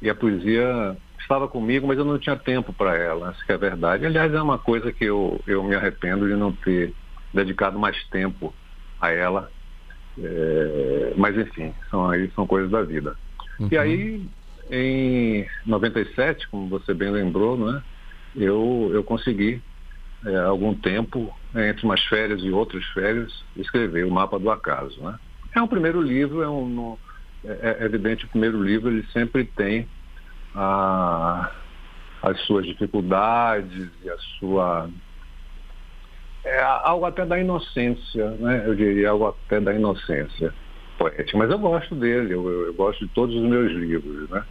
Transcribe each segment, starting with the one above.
e a poesia estava comigo, mas eu não tinha tempo para ela, essa que é a verdade. Aliás, é uma coisa que eu me arrependo de não ter dedicado mais tempo a ela, mas enfim, são coisas da vida. E aí, em 97, como você bem lembrou, né, eu consegui, algum tempo, entre umas férias e outras férias, escrever O Mapa do Acaso, né? É um primeiro livro, é evidente, o primeiro livro ele sempre tem as suas dificuldades e a sua... algo até da inocência, né? Eu diria algo até da inocência poética, mas eu gosto dele, eu gosto de todos os meus livros, né?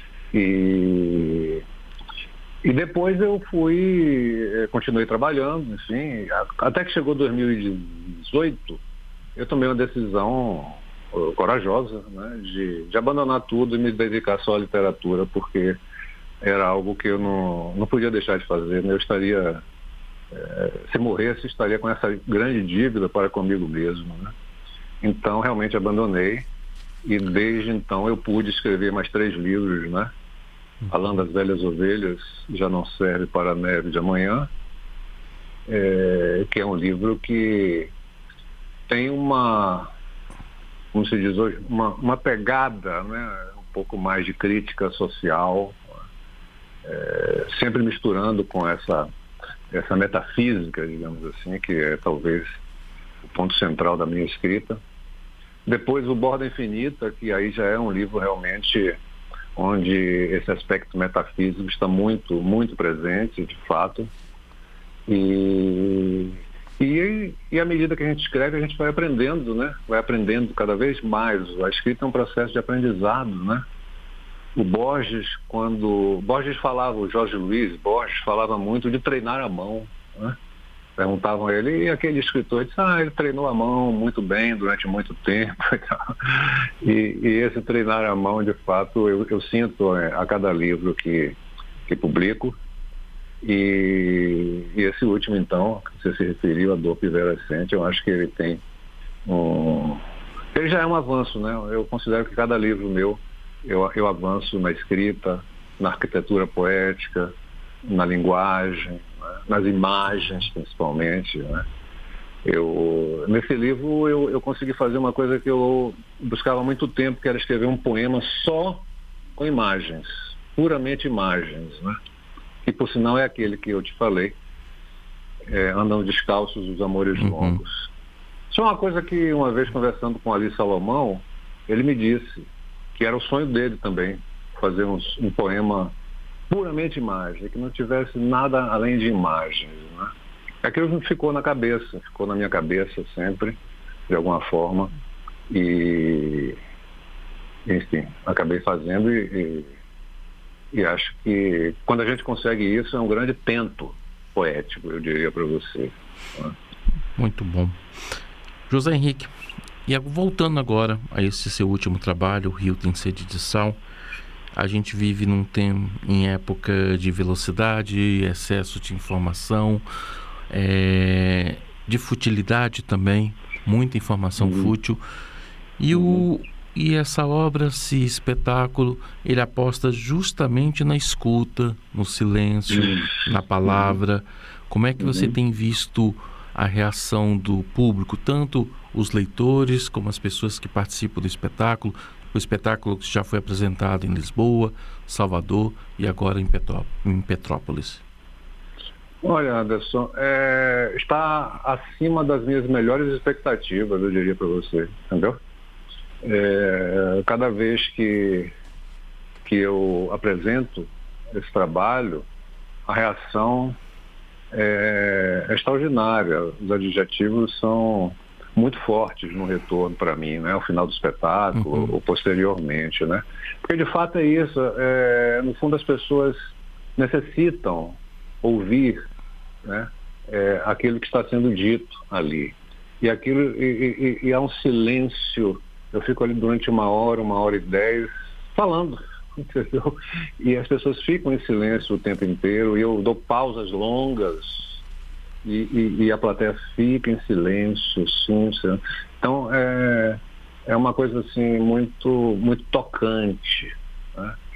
E depois eu continuei trabalhando, enfim, até que chegou 2018, eu tomei uma decisão corajosa, né, de abandonar tudo e me dedicar só à literatura, porque era algo que eu não podia deixar de fazer, né? Eu estaria, se morresse, estaria com essa grande dívida para comigo mesmo, né? Então, realmente abandonei, e desde então eu pude escrever mais 3 livros, né? Além das Velhas Ovelhas, Já Não Serve para a Neve de Amanhã, que é um livro que tem como se diz hoje, uma pegada, né, um pouco mais de crítica social, sempre misturando com essa metafísica, digamos assim, que é talvez o ponto central da minha escrita. Depois o Borda Infinita, que aí já é um livro realmente onde esse aspecto metafísico está muito, muito presente, de fato. E à medida que a gente escreve, a gente vai aprendendo, né? Vai aprendendo cada vez mais. A escrita é um processo de aprendizado, né? O Borges, o Jorge Luiz Borges falava muito de treinar a mão, né? Perguntavam a ele, e aquele escritor disse, ele treinou a mão muito bem durante muito tempo e tal. E esse treinar a mão, de fato, eu sinto a cada livro que publico. E esse último, então, que você se referiu, A Dor Piverescente, eu acho que ele tem ele já é um avanço, né? Eu considero que cada livro meu, eu avanço na escrita, na arquitetura poética, na linguagem, né? Nas imagens, principalmente, né? Nesse livro, eu consegui fazer uma coisa que eu buscava há muito tempo, que era escrever um poema só com imagens, puramente imagens, né? Que por sinal é aquele que eu te falei, Andam Descalços os Amores Longos. Isso é uma coisa que, uma vez conversando com Ali Salomão, ele me disse que era o sonho dele também, fazer um poema puramente imagem, que não tivesse nada além de imagens, né? Aquilo ficou na cabeça, ficou na minha cabeça sempre, de alguma forma, e enfim, acabei fazendo e acho que quando a gente consegue isso é um grande tento poético, eu diria para você, né? Muito bom. José Henrique, e voltando agora a esse seu último trabalho, O Rio Tem Sede de Sal, a gente vive em época de velocidade, excesso de informação, de futilidade também, muita informação fútil. E essa obra, esse espetáculo, ele aposta justamente na escuta, no silêncio, na palavra. Como é que você tem visto a reação do público, tanto os leitores como as pessoas que participam do espetáculo? O espetáculo que já foi apresentado em Lisboa, Salvador e agora em Petrópolis. Olha, Anderson, está acima das minhas melhores expectativas, eu diria para você, entendeu? Cada vez que eu apresento esse trabalho, a reação é extraordinária. Os adjetivos são muito fortes no retorno para mim, né? Ao final do espetáculo ou posteriormente, né? Porque de fato é isso. No fundo as pessoas necessitam ouvir, né? Aquilo que está sendo dito ali. E há um silêncio. Eu fico ali durante 1h10, falando, entendeu? E as pessoas ficam em silêncio o tempo inteiro, e eu dou pausas longas, e a plateia fica em silêncio, sim. Então, é uma coisa assim, muito, muito tocante, né?